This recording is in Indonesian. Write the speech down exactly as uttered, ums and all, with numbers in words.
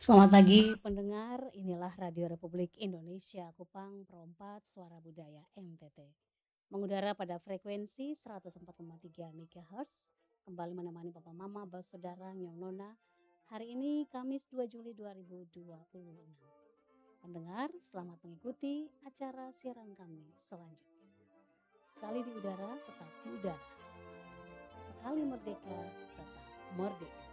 Selamat pagi pendengar, inilah Radio Republik Indonesia Kupang Pro empat Suara Budaya N T T. Mengudara pada frekuensi seratus empat koma tiga MHz, kembali menemani Papa Mama, Bas Saudara, Nyong Nona. Hari ini Kamis dua Juli dua ribu dua puluh enam. Pendengar, selamat mengikuti acara siaran kami selanjutnya. Sekali di udara, tetap di udara. Sekali merdeka, tetap merdeka.